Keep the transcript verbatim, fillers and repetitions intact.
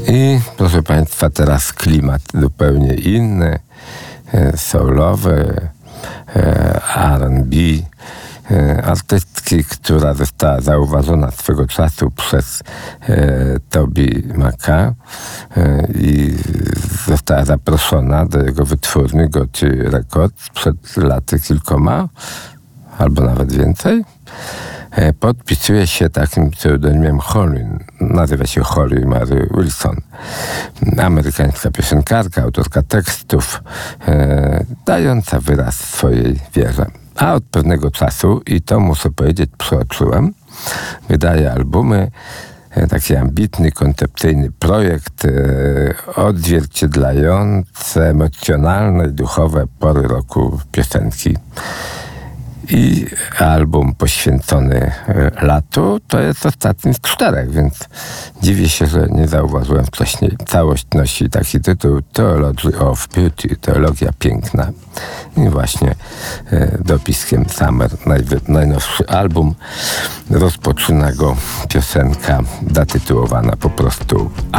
I proszę Państwa, teraz klimat zupełnie inny, soulowy, R and B, artystki, która została zauważona swego czasu przez Toby Maca i została zaproszona do jego wytwórni Gotye Records przed laty kilkoma, albo nawet więcej. Podpisuje się takim pseudonimem Holly. Nazywa się Holly Mary Wilson. Amerykańska piosenkarka, autorka tekstów, e, dająca wyraz swojej wierze. A od pewnego czasu, i to muszę powiedzieć, przeoczyłem, wydaje albumy, e, taki ambitny, koncepcyjny projekt e, odzwierciedlający emocjonalne i duchowe pory roku piosenki. I album poświęcony latu to jest ostatni z czterech, więc dziwię się, że nie zauważyłem wcześniej. Całość nosi taki tytuł Theology of Beauty, Teologia Piękna. I właśnie e, dopiskiem Summer, najwy, najnowszy album, rozpoczyna go piosenka zatytułowana po prostu